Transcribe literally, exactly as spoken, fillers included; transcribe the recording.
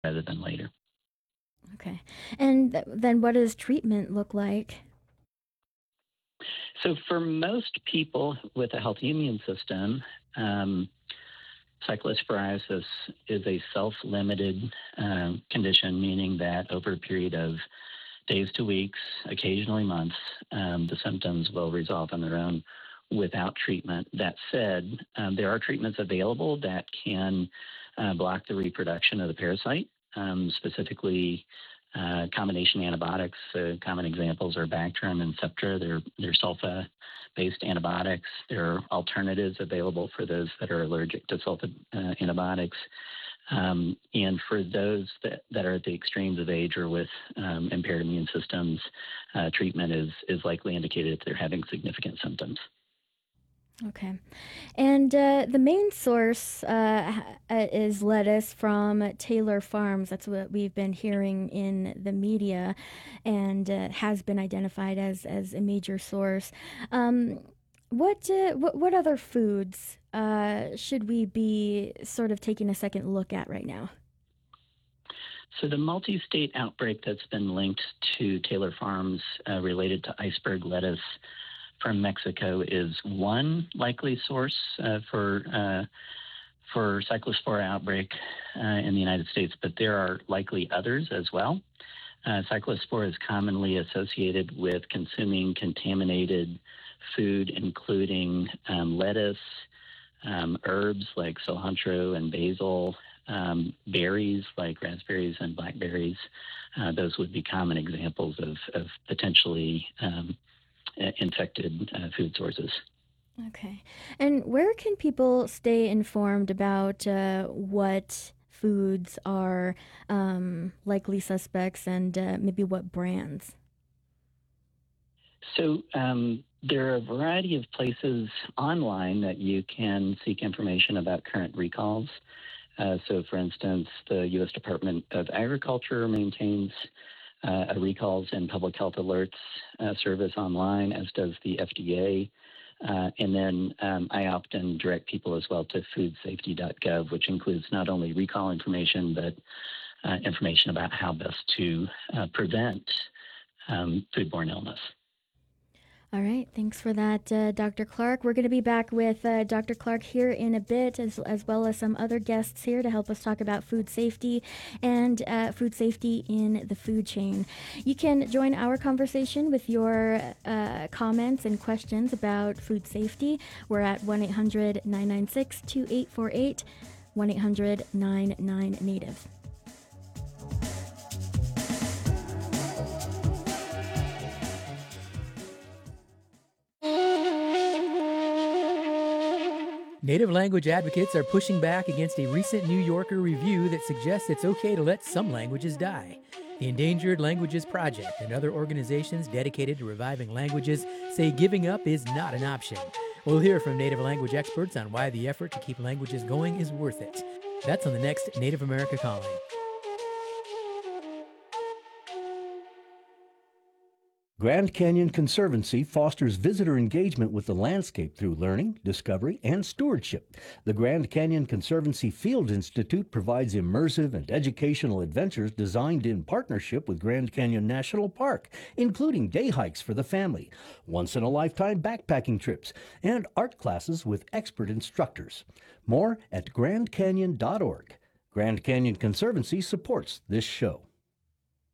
rather than later. Okay. And th- then what does treatment look like? So, for most people with a healthy immune system, um, cyclosporiasis is a self-limited um, condition, meaning that over a period of days to weeks, occasionally months, um, the symptoms will resolve on their own without treatment. That said, um, there are treatments available that can uh, block the reproduction of the parasite, um, specifically uh, combination antibiotics. Uh, common examples are Bactrim and Septra. They're, they're sulfa-based antibiotics. There are alternatives available for those that are allergic to sulfa uh, antibiotics. Um, and for those that, that are at the extremes of age or with um, impaired immune systems, uh, treatment is, is likely indicated if they're having significant symptoms. Okay. And uh, the main source uh, ha- uh, is lettuce from Taylor Farms. That's what we've been hearing in the media and uh, has been identified as, as a major source. Um, what, uh, what, what other foods uh, should we be sort of taking a second look at right now? So the multi-state outbreak that's been linked to Taylor Farms uh, related to iceberg lettuce from Mexico is one likely source uh, for uh, for cyclospora outbreak uh, in the United States, but there are likely others as well. Uh, cyclospora is commonly associated with consuming contaminated food, including um, lettuce, um, herbs like cilantro and basil, um, berries like raspberries and blackberries. Uh, those would be common examples of, of potentially um, infected uh, food sources. Okay. And where can people stay informed about uh, what foods are um, likely suspects and uh, maybe what brands? So um, there are a variety of places online that you can seek information about current recalls. Uh, so, for instance, the U S Department of Agriculture maintains uh, a recalls and public health alerts uh, service online, as does the F D A. Uh, and then um, I often direct people as well to food safety dot gov, which includes not only recall information, but uh, information about how best to uh, prevent um, foodborne illness. All right, thanks for that, uh, Doctor Clark. We're going to be back with uh, Doctor Clark here in a bit, as, as well as some other guests here to help us talk about food safety and uh, food safety in the food chain. You can join our conversation with your uh, comments and questions about food safety. We're at one eight hundred nine nine six two eight four eight, one eight hundred nine nine Native. Native language advocates are pushing back against a recent New Yorker review that suggests it's okay to let some languages die. The Endangered Languages Project and other organizations dedicated to reviving languages say giving up is not an option. We'll hear from Native language experts on why the effort to keep languages going is worth it. That's on the next Native America Calling. Grand Canyon Conservancy fosters visitor engagement with the landscape through learning, discovery, and stewardship. The Grand Canyon Conservancy Field Institute provides immersive and educational adventures designed in partnership with Grand Canyon National Park, including day hikes for the family, once-in-a-lifetime backpacking trips, and art classes with expert instructors. More at grand canyon dot org. Grand Canyon Conservancy supports this show.